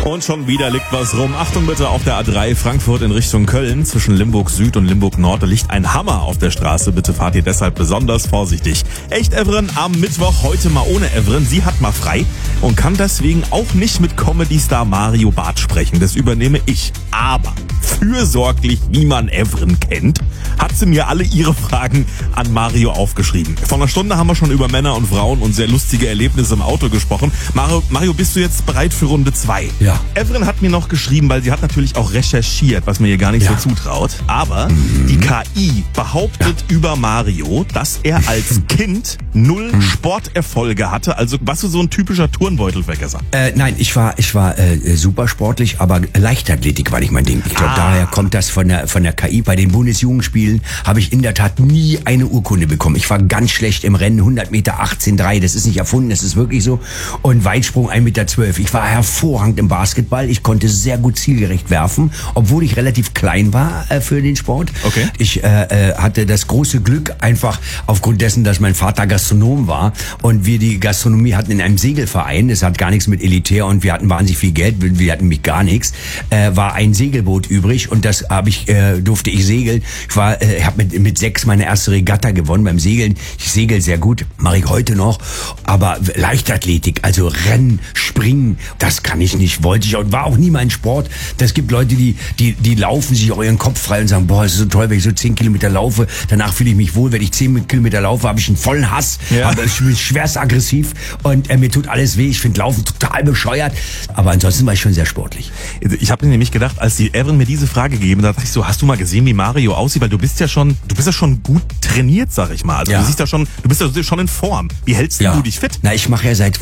Und schon wieder liegt was rum. Achtung bitte, auf der A3 Frankfurt in Richtung Köln zwischen Limburg Süd und Limburg Nord liegt ein Hammer auf der Straße. Bitte fahrt ihr deshalb besonders vorsichtig. Echt Evren am Mittwoch, heute mal ohne Evren. Sie hat mal frei und kann deswegen auch nicht mit Comedy-Star Mario Barth sprechen. Das übernehme ich. Aber fürsorglich, wie man Evren kennt, hat sie mir alle ihre Fragen an Mario aufgeschrieben. Vor einer Stunde haben wir schon über Männer und Frauen und sehr lustige Erlebnisse im Auto gesprochen. Mario, bist du jetzt bereit für Runde 2? Ja. Evren hat mir noch geschrieben, weil sie hat natürlich auch recherchiert, was mir hier gar nicht so zutraut. Aber die KI behauptet über Mario, dass er als Kind 0 Sporterfolge hatte. Also warst du so ein typischer Turnbeutelvergesser? Nein, ich war super sportlich, aber Leichtathletik war nicht mein Ding. Ich glaube, daher kommt das von der KI. Bei den Bundesjugendspielen habe ich in der Tat nie eine Urkunde bekommen. Ich war ganz schlecht im Rennen, 100 Meter 18,3. Das ist nicht erfunden, das ist wirklich so. Und Weitsprung 1,12 Meter. Ich war hervorragend im Basketball. Ich konnte sehr gut zielgerecht werfen, obwohl ich relativ klein war für den Sport. Okay. Ich hatte das große Glück, einfach aufgrund dessen, dass mein Vater Gastronom war und wir die Gastronomie hatten in einem Segelverein. Das hat gar nichts mit elitär und wir hatten wahnsinnig viel Geld. Wir hatten nämlich gar nichts. War ein Segelboot übrig und das durfte ich segeln. Ich habe mit 6 meine erste Regatta gewonnen beim Segeln. Ich segel sehr gut, mache ich heute noch. Aber Leichtathletik, also Rennen, Springen, das kann ich nicht, wollte ich und war auch nie mein Sport. Das gibt Leute, die laufen sich auch ihren Kopf frei und sagen, boah, es ist so toll, wenn ich so 10 Kilometer laufe, danach fühle ich mich wohl. Wenn ich 10 Kilometer laufe, habe ich einen vollen Hass, aber ich bin schwerst aggressiv und mir tut alles weh. Ich finde Laufen total bescheuert, aber ansonsten war ich schon sehr sportlich. Ich habe mir nämlich gedacht, als die Evren mir diese Frage gegeben hat, dachte ich so, hast du mal gesehen, wie Mario aussieht? Weil du bist ja schon gut trainiert, sag ich mal. Also du bist ja schon in Form. Wie hältst du dich fit? Na, ich mache ja seit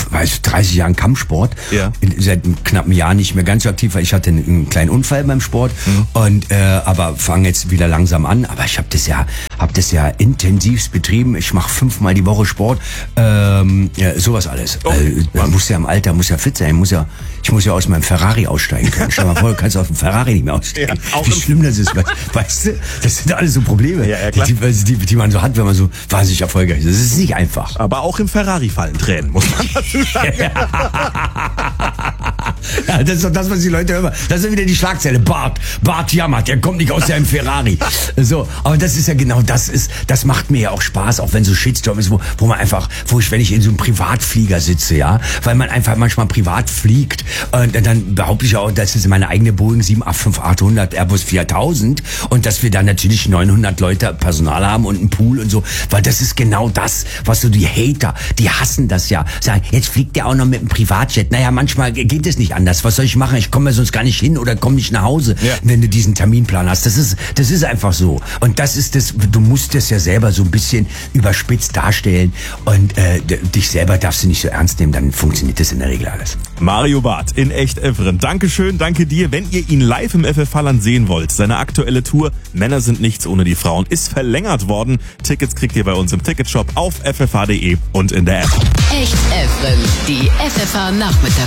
30 Jahren Kampfsport. Ja. Seit einem knappen Jahr nicht mehr ganz so aktiv, weil ich hatte einen kleinen Unfall beim Sport und aber fange jetzt wieder langsam an. Aber ich habe das ja intensivst betrieben. Ich mache 5-mal die Woche Sport. Sowas alles. Man muss ja im Alter fit sein. Ich muss ja aus meinem Ferrari aussteigen können. Stell dir mal vor, du kannst aus dem Ferrari nicht mehr aussteigen. Ja, wie schlimm das ist. Weißt du, das sind alles so Probleme, die man so hat, wenn man so wahnsinnig erfolgreich ist. Das ist nicht einfach. Aber auch im Ferrari fallen Tränen, muss man dazu sagen. Ja, das ist doch das, was die Leute hören. Das ist wieder die Schlagzeile. Barth jammert, der kommt nicht aus seinem Ferrari. So, aber das ist ja genau das macht mir ja auch Spaß, auch wenn so Shitstorm ist, wenn ich in so einem Privatflieger sitze, ja, weil man einfach manchmal privat fliegt und dann behaupte ich auch, das ist meine eigene Boeing 785-800 Airbus 4000 und dass wir da natürlich 900 Leute Personal haben und einen Pool und so, weil das ist genau das, was so die Hater, die hassen das ja, sagen, jetzt fliegt der auch noch mit einem Privatjet. Naja, manchmal geht es nicht anders. Was soll ich machen? Ich komme ja sonst gar nicht hin oder komme nicht nach Hause, wenn du diesen Terminplan hast. Das ist einfach so. Und das ist das, du musst das ja selber so ein bisschen überspitzt darstellen und dich selber darfst du nicht so ernst nehmen, dann funktioniert das in der Regel alles. Mario Barth in Echt Evren. Dankeschön, danke dir. Wenn ihr ihn live im FFH-Land sehen wollt, seine aktuelle Tour Männer sind nichts ohne die Frauen ist verlängert worden. Tickets kriegt ihr bei uns im Ticketshop auf ffh.de und in der App. Echt Evren, die FFH-Nachmittag.